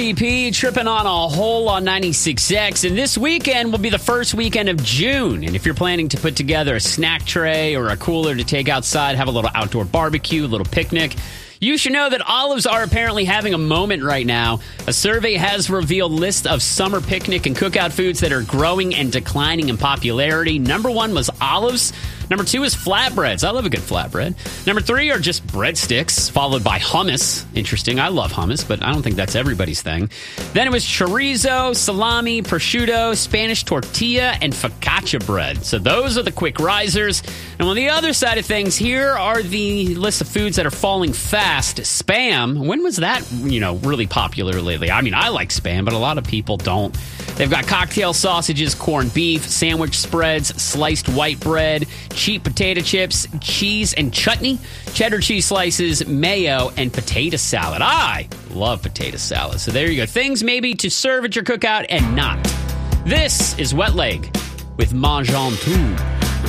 EP tripping on a hole on 96X, and this weekend will be the first weekend of June. And if you're planning to put together a snack tray or a cooler to take outside, have a little outdoor barbecue, a little picnic, you should know that olives are apparently having a moment right now. A survey has revealed lists of summer picnic and cookout foods that are growing and declining in popularity. Number 1 was olives. Number 2 is flatbreads. I love a good flatbread. Number 3 are just breadsticks, followed by hummus. Interesting. I love hummus, but I don't think that's everybody's thing. Then it was chorizo, salami, prosciutto, Spanish tortilla, and focaccia bread. So those are the quick risers. And on the other side of things, here are the list of foods that are falling fast. Spam. When was that, really popular lately? I mean, I like Spam, but a lot of people don't. They've got cocktail sausages, corned beef, sandwich spreads, sliced white bread, cheap potato chips, cheese and chutney, cheddar cheese slices, mayo, and potato salad. I love potato salad. So there you go. Things maybe to serve at your cookout and not. This is Wet Leg with Mange en Tout.